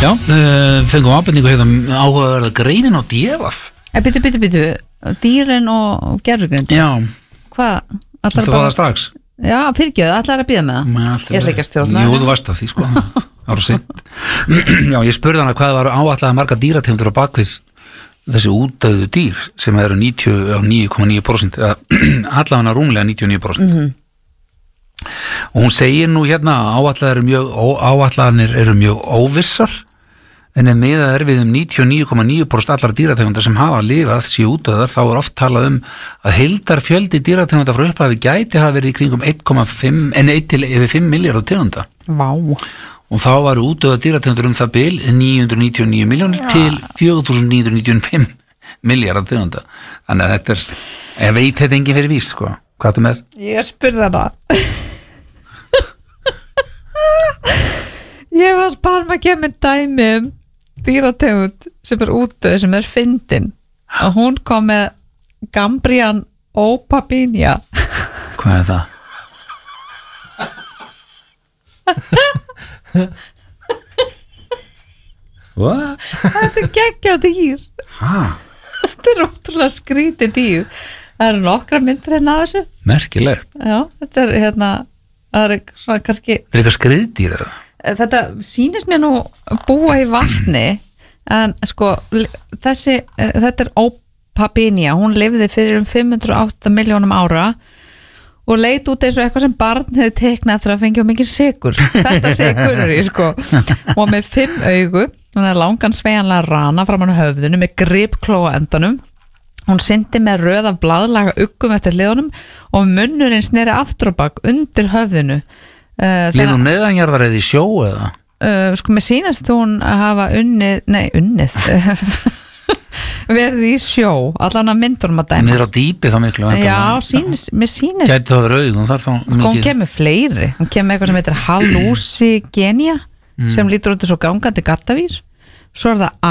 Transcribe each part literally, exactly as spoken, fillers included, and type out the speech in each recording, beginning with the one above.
Já, uh, fengum ábendingu hérna áhugaverða greinin á D F F. Bitu, bitu, bitu, dýrin og gerðugrind. Já. Hvað? Það var það strax. Já, fyrirgjöðu, allar að býða með það. Ég ætla ekki að stjórna. Jú, þú varst að því, sko. Það var sent. Já, ég spurði hana hvað var áætlaða marga dýrategundur á bakvið þessi útdauðu dýr sem eru níutíu og níu komma níu prósent eða allavega rúmlega níutíu og níu prósent. Mm-hmm. Og hún segir nú hérna áætlaðar eru mjög, áætlaðanir eru mjög óvissar en ef miðað er við um níutíu og níu komma níu prósent allar dýrategundar sem hafa lifað síðu útdauðar þá er oft talað um að heildarfjöldi dýrategundar frá upphafi gæti hafa verið í kringum eitt komma fimm en eitt til yfir fimm milljarðar tegunda. Vá. Og þá varu útdauðar dýrategundur um það bil níu hundruð níutíu og níu milljónir ja. Til fjögur þúsund níu hundruð níutíu og fimm milljarðar tegunda. Þannig að þetta er, ég veit þetta enginn fyrir vís, sko. Hvað er með? Ég spurði hana. Ég var bara með að gefa mig dæmi um dýrategund sem er útdauð, sem er fyndin. Og hún kom með Gambrian opabinia. Hvað er það? What? Þetta er geggjað dýr. Hæ? Þetta er ótrúlega skrítið dýr. Það eru nokkra myndir hérna af þessu. Merkilegt. Já, þetta er hérna það er svona kannski Er eitthvað skriðdýr eða? Þetta sýnist mér nú búa í vatni en sko þessi, þetta er opabinia, hún lifði fyrir um fimm hundruð og átta milljónum ára og leit út eins og eitthvað sem barn hefði teiknað eftir að fengja mikið sykur. Þetta sykur er í sko og með fimm augu, hún er langan sveigjanlega rana framan á höfðinu með gripklóa endanum. Hún syndi með röð af blaðlaga uggum eftir liðunum og munnurinn sneri aftur á bak undir höfðinu. Uh, Lið hún neðanjarðar eða í sjó eða? Uh, sko mér sýnast hún að hafa unnið, nei unnið verið í sjó allan að myndunum að dæma. Niður á dýpi þá miklu. Já, sýnist, mér sýnist. Gæti það verið augun þar þá mikið. Sko hún kemur fleiri, hún kemur eitthvað sem heitir hallucigenia mm. sem lítur út eins og gangandi gattavýr. Svo er það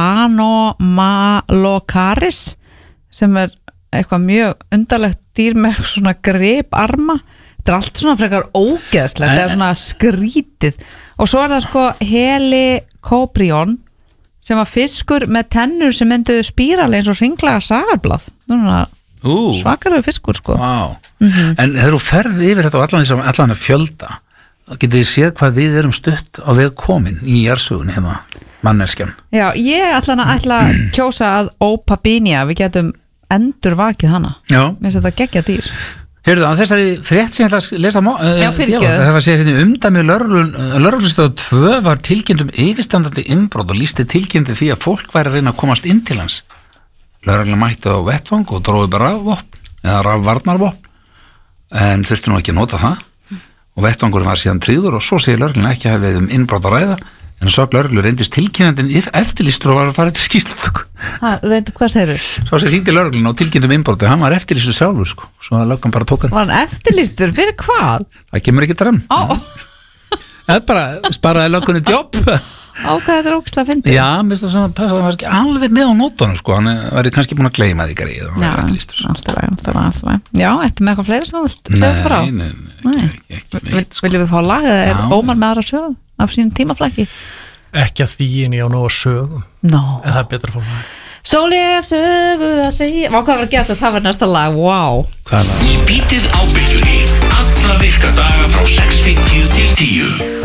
anomalocaris sem er eitthvað mjög undarlegt dýr með svona griparma. Þetta er allt svona frekar ógeðslegt, þetta er svona skrítið. Og svo er það sko Helicoprion sem var fiskur með tennur sem mynduðu spírali eins og hringlaga sagarblað. Svakalegu fiskur sko. Wow. Mm-hmm. En þegar þú ferði yfir þetta og allan þessum allan að fjölda, þá getið þið séð hvað við erum stutt á veg komin í jarðsögunni hérna, manneskjan. Já, ég allan að ætla að kjósa að opabinia, við getum endur vakið hana. Já. Mér finnst þetta geggja dýr. Heyrðu, að þessari frétt sem ég ætla að lesa má, Já, fyrirgjöðu. Það var sér hérna umdæmið lögreglustöð tvö var tilkynnt um yfirstandandi innbrot og lýsti tilkynnti því að fólk væri að reyna að komast inn til hans. Lögreglan mætti á vettvang og dróði bara rafvopn eða rafvarnarvopn en þurfti nú ekki að nota það og vettvangurinn var síðan tryggður og svo segir lögreglan ekki að við um innbrot að ræða en svo lögreglu reyndist tilkynnandinn eftirlýstur og var að fara til skýrslutöku. Ha, reyndu, hvað segirðu? Svo sem hringdi lögreglun og tilkynntum innbroti, hann var eftirlýstur sjálfur sko, svo að löggan bara tók hann. Var hann eftirlýstur? Fyrir hvað? Það kemur ekki dram. Ó. Það er bara, sparaði löggunni jobb. Á, hvað þetta er ógeðslega fyndið? Já, mér finnst það svona, það var ekki alveg með á nótunum sko, hann var kannski búin að gleyma því greið, hann var eftirlýstur. Já, alltaf væg, alltaf væg, alltaf væg. Já, eftir með eitthvað fleiri sem þú vilt segja frá? Nei, nei, nei. Viljum við fá lag eða er Ómar með aðra sögum af sínum tímaflæki? Ekki að því en ég á nóg að sögum. No. En það er betra að fá lag. Sólef sögu að segja. Vá, hvað var gert að það var næsta lag, wow. Hvað er það? Í bítið á bylgjunni, alla virka daga frá sex fimmtíu til tíu.